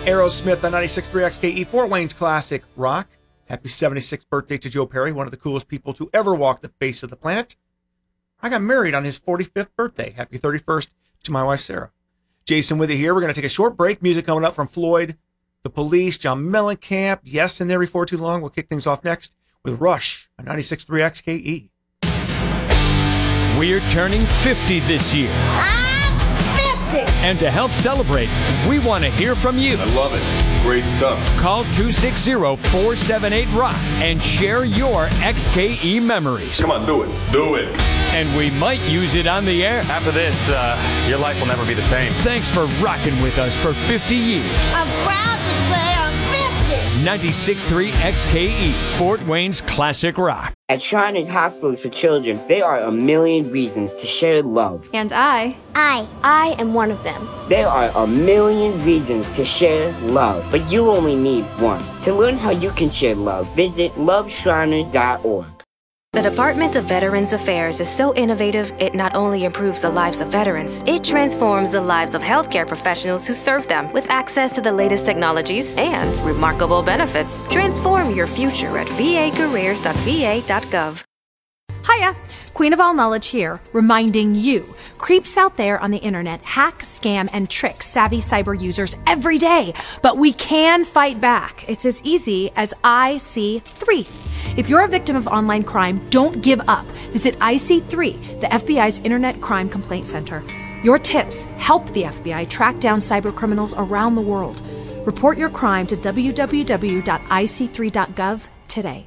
Aerosmith on 96.3 XKE, Fort Wayne's classic rock. Happy 76th birthday to Joe Perry, one of the coolest people to ever walk the face of the planet. I got married on his 45th birthday. Happy 31st to my wife, Sarah. Jason with you here. We're going to take a short break. Music coming up from Floyd, The Police, John Mellencamp. Yes, and there before too long. We'll kick things off next with Rush on 96.3 XKE. We're turning 50 this year. And to help celebrate, we want to hear from you. I love it. Great stuff. Call 260-478-ROCK and share your XKE memories. Come on, do it. Do it. And we might use it on the air. After this, your life will never be the same. Thanks for rocking with us for 50 years. I'm proud to say I'm 50. 96.3 XKE, Fort Wayne's classic rock. At Shriners Hospitals for Children, there are a million reasons to share love. And I am one of them. There are a million reasons to share love, but you only need one. To learn how you can share love, visit loveshriners.org. The Department of Veterans Affairs is so innovative, it not only improves the lives of veterans, it transforms the lives of healthcare professionals who serve them with access to the latest technologies and remarkable benefits. Transform your future at vacareers.va.gov. Hiya! Queen of All Knowledge here, reminding you, creeps out there on the internet hack, scam, and trick savvy cyber users every day. But we can fight back. It's as easy as IC3. If you're a victim of online crime, don't give up. Visit IC3, the FBI's Internet Crime Complaint Center. Your tips help the FBI track down cyber criminals around the world. Report your crime to www.ic3.gov today.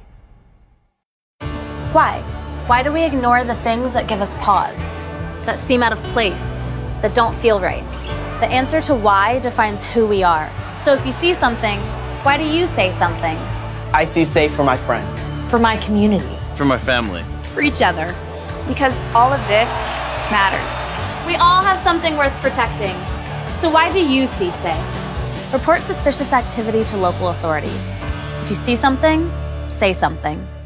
Why? Why do we ignore the things that give us pause, that seem out of place, that don't feel right? The answer to why defines who we are. So if you see something, why do you say something? I see safe for my friends. For my community. For my family. For each other. Because all of this matters. We all have something worth protecting. So why do you see safe? Report suspicious activity to local authorities. If you see something, say something.